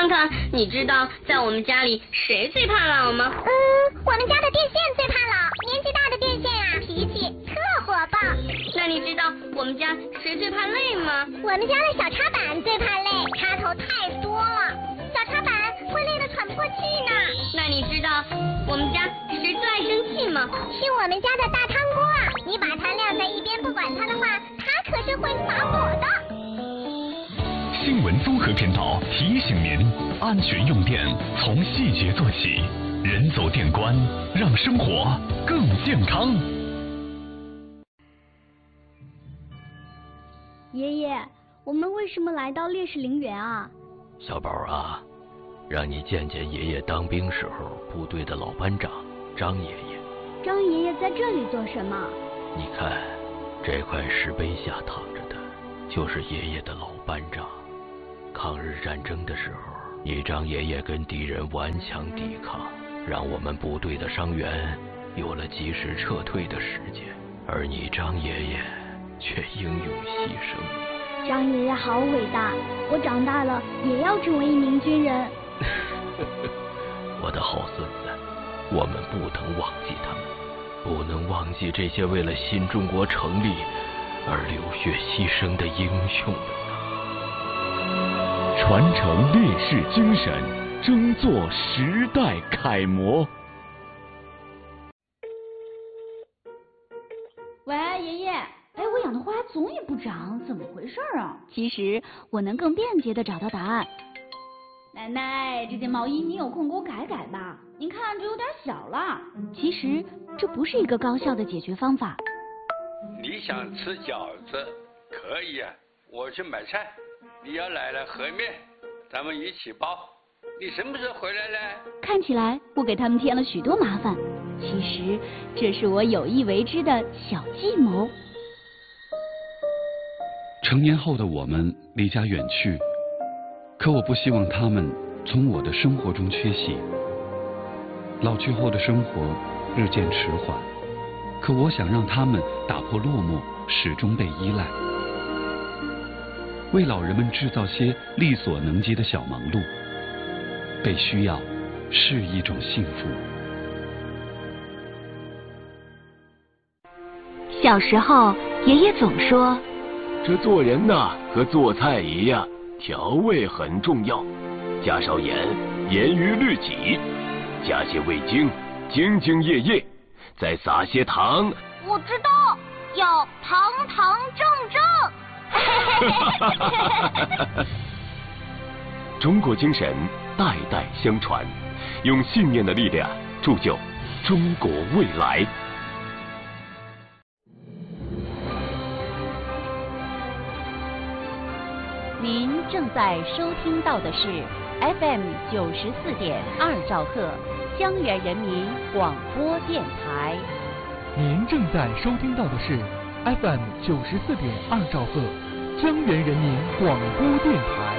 康康，你知道在我们家里谁最怕老吗？ 我们家的电线最怕老，年纪大的电线啊，脾气特火爆。 那你知道我们家谁最怕累吗？ 我们家的小插板最怕累，插头太多了，小插板会累得喘不过气呢。 那你知道我们家谁最爱生气吗？ 是我们家的大汤锅啊，你把它晾在一边不管它的话，它可是会发火的。 新闻综合频道提醒您：安全用电从细节做起，人走电关，让生活更健康。 爷爷，我们为什么来到烈士陵园啊？ 小宝啊，让你见见爷爷当兵时候部队的老班长张爷爷。 张爷爷在这里做什么？ 你看，这块石碑下躺着的，就是爷爷的老班长。抗日战争的时候，你张爷爷跟敌人顽强抵抗，让我们部队的伤员有了及时撤退的时间，而你张爷爷却英勇牺牲了。 张爷爷好伟大，我长大了也要成为一名军人。 我的好孙子，我们不能忘记他们，不能忘记这些为了新中国成立而流血牺牲的英雄们。 传承烈士精神，争做时代楷模。 喂，爷爷，我养的花总也不长，怎么回事啊？ 其实我能更便捷地找到答案。 奶奶，这件毛衣你有空给我改改吧，您看这有点小了。 其实这不是一个高效的解决方法。 你想吃饺子可以啊，我去买菜。你要来了和面，咱们一起包。你什么时候回来呢？ 看起来我给他们添了许多麻烦，其实这是我有意为之的小计谋。 成年后的我们离家远去，可我不希望他们从我的生活中缺席。老去后的生活日渐迟缓，可我想让他们打破落寞，始终被依赖。为老人们制造些力所能及的小忙碌，被需要是一种幸福。 小时候，爷爷总说， 这做人呐，和做菜一样，调味很重要，加少盐，严于律己；加些味精，兢兢业业；再撒些糖。 我知道，要堂堂正正。 中国精神代代相传，用信念的力量铸就中国未来。 您正在收听到的是 FM 94.2兆赫江源人民广播电台。 您正在收听到的是 FM 94.2兆赫江源人民广播电台。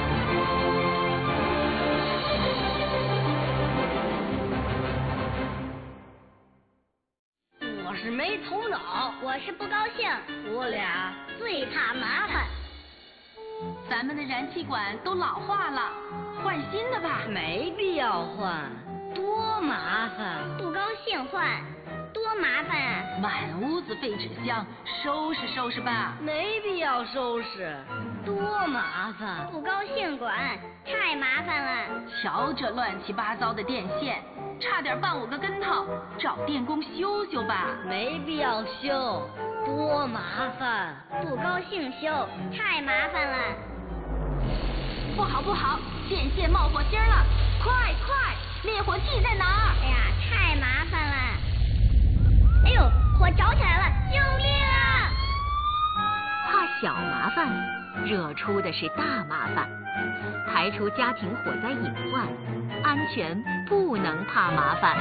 我是没头脑， 我是不高兴， 我俩最怕麻烦。 咱们的燃气管都老化了，换新的吧。 没必要换，多麻烦。 不高兴换，多麻烦啊！ 满屋子废纸箱，收拾收拾吧。 没必要收拾，多麻烦。 不高兴管，太麻烦了。 瞧这乱七八糟的电线，差点绊我个跟头，找电工修修吧。 没必要修，多麻烦。 不高兴修，太麻烦了。 不好不好，电线冒火星了，快快，灭火器在哪儿？ 哎呀，太麻烦了。哎呦，火着起来了，救命啊！ 怕小麻烦，惹出的是大麻烦。排除家庭火灾隐患，安全不能怕麻烦。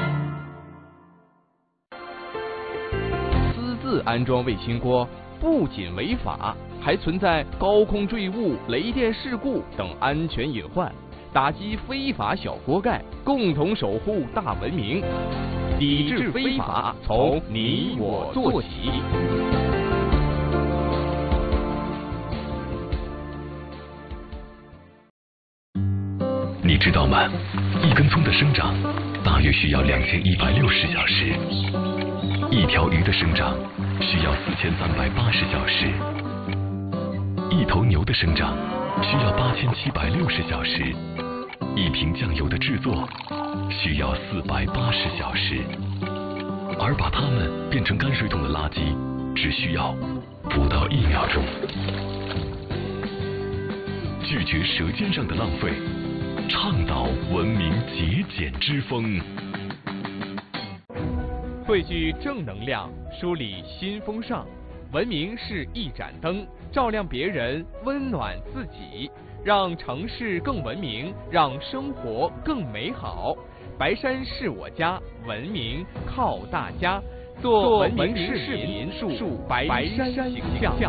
私自安装卫星锅不仅违法，还存在高空坠物、雷电事故等安全隐患。打击非法小锅盖，共同守护大文明。抵制非法，从你我做起。 你知道吗？一根葱的生长大约需要2160小时，一条鱼的生长需要4380小时，一头牛的生长需要8760小时，一瓶酱油的制作需要480小时，而把它们变成泔水桶的垃圾只需要不到1秒钟。拒绝舌尖上的浪费，倡导文明节俭之风。 汇聚正能量，梳理新风尚。文明是一盏灯，照亮别人，温暖自己，让城市更文明，让生活更美好。白山是我家，文明靠大家。做文明市民，树白山形象。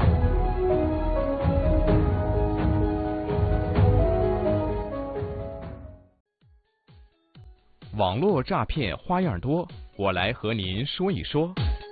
网络诈骗花样多，我来和您说一说。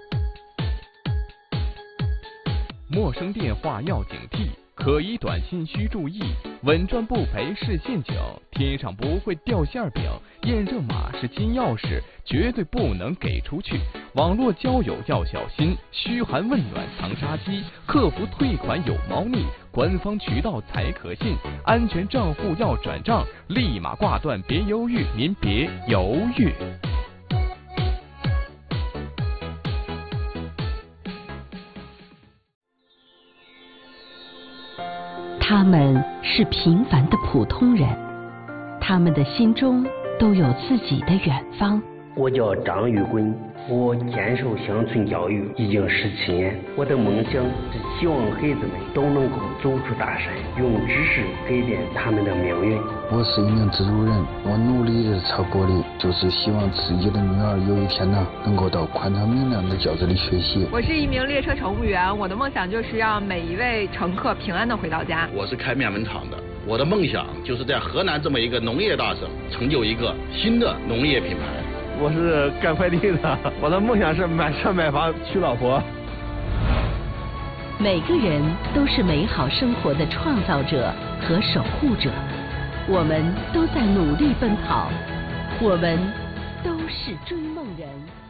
陌生电话要警惕，可疑短信需注意，稳赚不赔是陷阱，天上不会掉馅饼，验证码是金钥匙，绝对不能给出去。网络交友要小心，嘘寒问暖藏杀机，客服退款有猫腻，官方渠道才可信，安全账户要转账，立马挂断，别犹豫，您别犹豫。 他们是平凡的普通人，他们的心中都有自己的远方。 我叫张玉坤，我坚守乡村教育已经17年。我的梦想是希望孩子们都能够走出大山，用知识改变他们的命运。 我是一名制作人，我努力的朝过的就是希望自己的女儿有一天能够到宽敞明亮的教室里学习。 我是一名列车乘务员，我的梦想就是让每一位乘客平安的回到家。 我是开面粉厂的，我的梦想就是在河南这么一个农业大省，成就一个新的农业品牌。 我是干快递的，我的梦想是买车买房娶老婆。 每个人都是美好生活的创造者和守护者，我们都在努力奔跑，我们都是追梦人。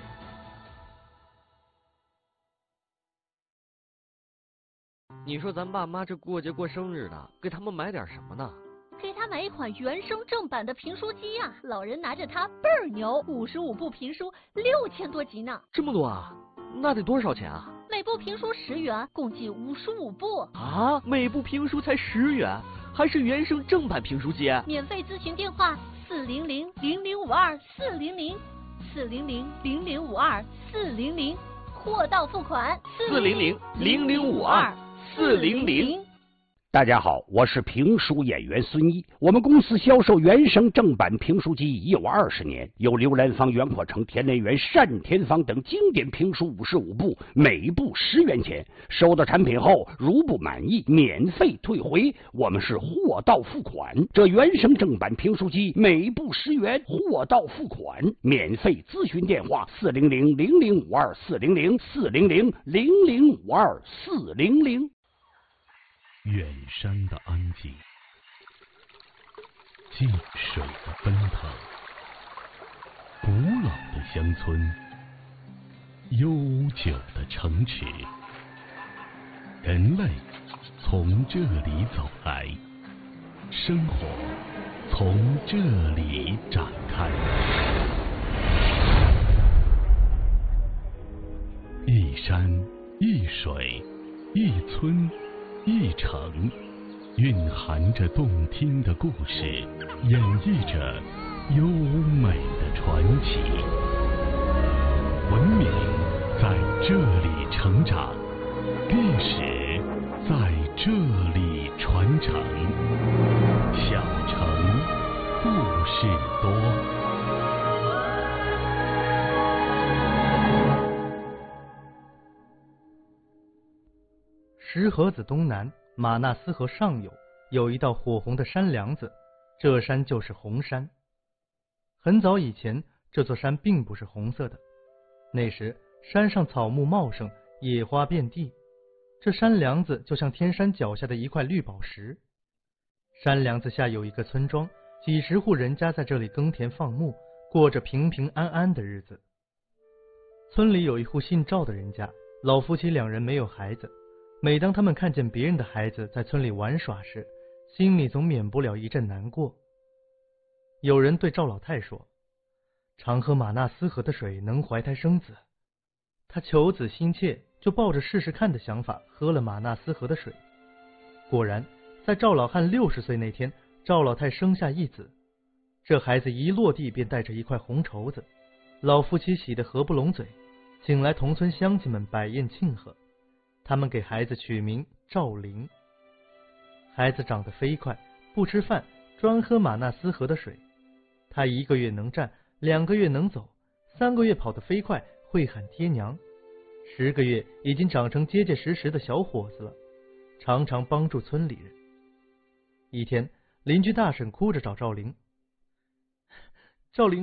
你说咱爸妈这过节过生日的，给他们买点什么呢？ 给他买一款原声正版的评书机啊，老人拿着它倍儿牛，55部评书6000多集呢。 这么多啊？那得多少钱啊？ 每部评书10元，共计55部。 啊，每部评书才10元，还是原声正版评书机？ 免费咨询电话400-0052-400，400-0052-400，货到付款 400-0052-400。 大家好，我是评书演员孙一。我们公司销售原声正版评书机已有20年，有刘兰芳、袁阔成、田连元、单田芳等经典评书55部，每部10元钱。收到产品后，如不满意，免费退回。我们是货到付款。这原声正版评书机每部10元，货到付款。免费咨询电话400-0052-400，400-0052-400。 远山的安静，近水的奔腾，古老的乡村，悠久的城池，人类从这里走来，生活从这里展开。一山一水一村一城，蕴含着动听的故事，演绎着优美的传奇。文明在这里成长，历史在这里传承。小城故事多。 石河子东南，马纳斯河上游有一道火红的山梁子，这山就是红山。很早以前，这座山并不是红色的，那时山上草木茂盛，野花遍地，这山梁子就像天山脚下的一块绿宝石。山梁子下有一个村庄， 几十户人家在这里耕田放牧，过着平平安安的日子。村里有一户姓赵的人家，老夫妻2人没有孩子，每当他们看见别人的孩子在村里玩耍时，心里总免不了一阵难过。有人对赵老太说，常喝马纳斯河的水能怀胎生子。他求子心切，就抱着试试看的想法喝了马纳斯河的水。果然在赵老汉60岁那天，赵老太生下一子，这孩子一落地便带着一块红绸子，老夫妻喜得合不拢嘴，请来同村乡亲们摆宴庆贺。他们给孩子取名赵灵。孩子长得飞快，不吃饭，专喝马纳斯河的水。他1个月能站，2个月能走，3个月跑得飞快，会喊爹娘，10个月已经长成结结实实的小伙子了，常常帮助村里人。一天，邻居大婶哭着找赵灵，赵灵